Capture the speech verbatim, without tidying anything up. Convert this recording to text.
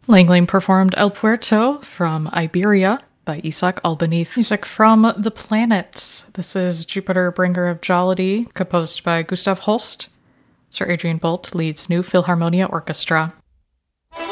Langling performed El Puerto from Iberia by Isaac Albeniz. Music from The Planets. This is Jupiter, Bringer of Jollity, composed by Gustav Holst. Sir Adrian Bolt leads New Philharmonia Orchestra.